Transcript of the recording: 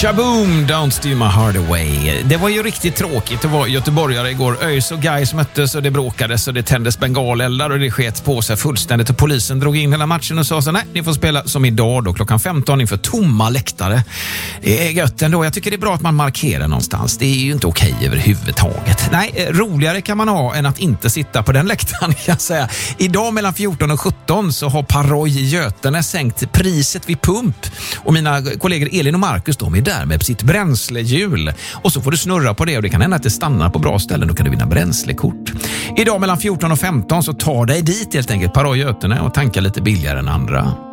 Shaboom, Don't Steal My Heart Away. Det var ju riktigt tråkigt att vara göteborgare igår. ÖIS och Gais möttes och det bråkades och det tändes bengaleldar och det skets på sig fullständigt. Och polisen drog in hela matchen och sa så nej, ni får spela som idag då klockan 15 inför tomma läktare. Det är gött ändå. Jag tycker det är bra att man markerar någonstans. Det är ju inte okej överhuvudtaget. Nej, roligare kan man ha än att inte sitta på den läktaren, kan jag säga. Idag mellan 14 och 17 så har Paroj i Götene sänkt priset vid pump. Och mina kollegor Elin och Marcus, de är där med sitt bränslehjul. Och så får du snurra på det och det kan hända att det stannar på bra ställen. Då kan du vinna bränslekort. Idag mellan 14 och 15 så tar dig dit helt enkelt Paroj Götene och tanka lite billigare än andra.